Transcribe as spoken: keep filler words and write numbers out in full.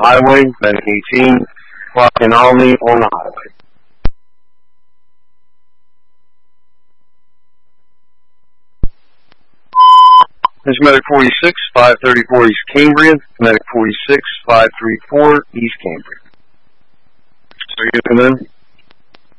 highway. Medic eighteen, clocking Olney on the highway. This is Medic forty-six, five thirty-four East Cambria. Medic forty-six, five thirty-four East Cambria. So you come in?